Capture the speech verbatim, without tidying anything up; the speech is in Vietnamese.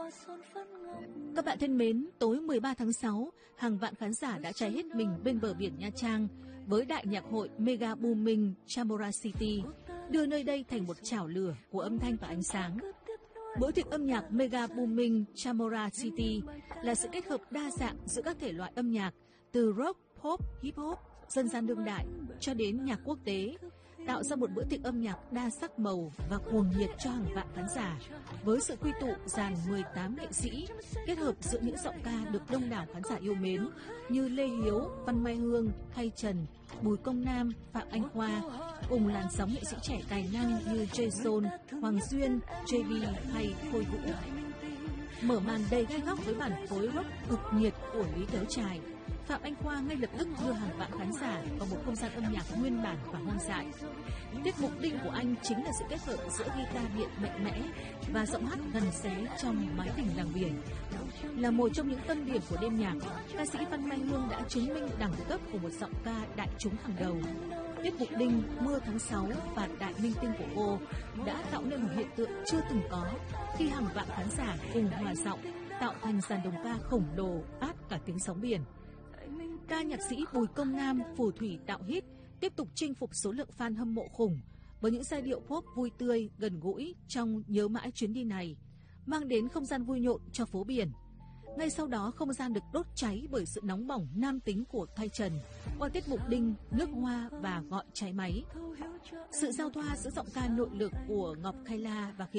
Các bạn thân mến, tối mười ba tháng sáu, hàng vạn khán giả đã cháy hết mình bên bờ biển Nha Trang với đại nhạc hội Mega Booming Chamora City, đưa nơi đây thành một chảo lửa của âm thanh và ánh sáng. Bữa tiệc âm nhạc Mega Booming Chamora City là sự kết hợp đa dạng giữa các thể loại âm nhạc từ rock, pop, hip hop, dân gian đương đại cho đến nhạc quốc tế, tạo ra một bữa tiệc âm nhạc đa sắc màu và cuồng nhiệt cho hàng vạn khán giả, với sự quy tụ dàn mười tám nghệ sĩ, kết hợp giữa những giọng ca được đông đảo khán giả yêu mến như Lê Hiếu, Văn Mai Hương, Thay Trần, Bùi Công Nam, Phạm Anh Khoa, cùng làn sóng nghệ sĩ trẻ tài năng như Jason, Hoàng Duyên, jay bê hay Khôi Vũ. Mở màn đầy gai góc với bản phối rock cực nhiệt của Lý Tấu Trải, Phạm Anh Khoa ngay lập tức đưa hàng vạn khán giả vào một không gian âm nhạc nguyên bản và hoang dại. Tiết mục đinh của anh chính là sự kết hợp giữa guitar điện mạnh mẽ và giọng hát gần xé trong mái tình làng biển. Là một trong những tâm điểm của đêm nhạc, ca sĩ Văn Mai Hương đã chứng minh đẳng cấp của một giọng ca đại chúng hàng đầu. Tiết mục đinh Mưa tháng sáu và Đại Minh Tinh của cô đã tạo nên một hiện tượng chưa từng có khi hàng vạn khán giả cùng hòa giọng tạo thành dàn đồng ca khổng lồ át cả tiếng sóng biển. Ca nhạc sĩ Bùi Công Nam phù thủy tạo hit tiếp tục chinh phục số lượng fan hâm mộ khủng với những giai điệu pop vui tươi, gần gũi trong Nhớ mãi chuyến đi này, mang đến không gian vui nhộn cho phố biển. Ngay sau đó, không gian được đốt cháy bởi sự nóng bỏng nam tính của Thay Trần qua tiết mục đinh Nước Hoa và Gọi Trái Máy. Sự giao thoa giữa giọng ca nội lực của Ngọc Kayla và khí